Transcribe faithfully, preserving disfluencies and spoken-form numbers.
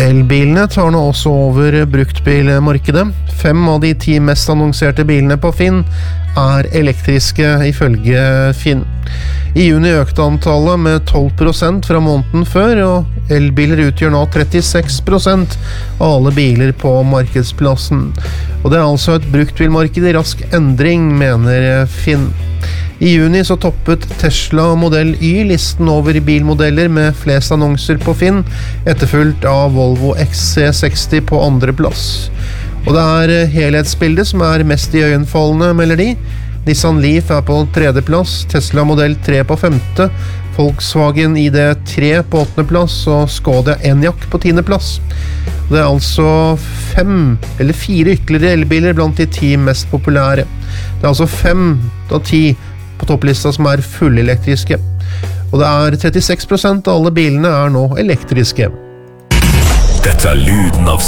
Elbilene tar nå også over bruktbilmarkedet. Fem av de ti mest annonserte bilene på Finn er elektriske ifølge Finn. I juni økte antallet med tolv prosent fra måneden før, og elbiler utgjør nå trettiseks prosent av alle biler på markedsplassen. Og det er altså et bruktbilmarked i rask endring, mener Finn. I juni så toppet Tesla Model Y listen over bilmodeller med flest annonser på Finn, etterfulgt av Volvo X C seksti på andre plass. Og det er helhetsbildet som er mest i øyenfallende, melder de. Nissan Leaf er på tredje plass, Tesla Model tre på femte, Volkswagen I D tre på åttende plass og Skoda Enyaq på tiende plass. Det er altså fem eller fire ytterligere elbiler blant de ti mest populære. Det er altså fem av ti på topplista som er fullelektriske. Og det er trettiseks prosent av alle bilene er nå elektriske. Dette er lyden av